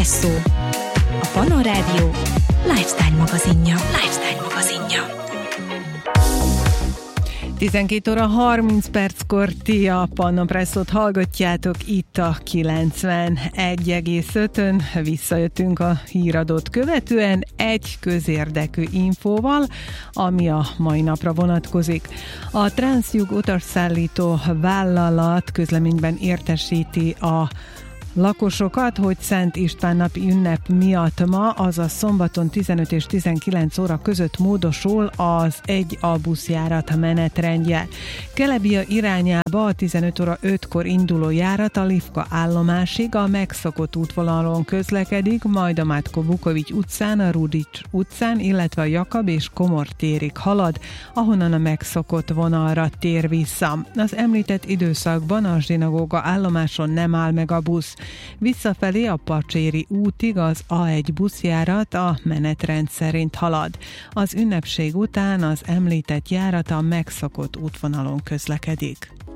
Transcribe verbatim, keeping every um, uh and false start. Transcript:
Presszó. A Pannon Rádió lifestyle magazinja. Lifestyle magazinja. tizenkét óra harminc perckor ti a Pannon Presszót hallgatjátok itt a kilencvenegy egész ötön. Visszajöttünk a híradót követően egy közérdekű infóval, ami a mai napra vonatkozik. A Transjug utasszállító vállalat közleményben értesíti a lakosokat, hogy Szent István napi ünnep miatt ma, azaz szombaton tizenöt és tizenkilenc óra között módosul az egy A buszjárat menetrendje. Kelebia irányába a tizenöt óra ötkor induló járat a Lifka állomásig a megszokott útvonalon közlekedik, majd a Mátko Vukovics utcán, a Rudics utcán, illetve a Jakab és Komor térig halad, ahonnan a megszokott vonalra tér vissza. Az említett időszakban a zsinagóga állomáson nem áll meg a busz. Visszafelé a Pacséri útig az á egy buszjárat a menetrend szerint halad. Az ünnepség után az említett járat a megszokott útvonalon közlekedik.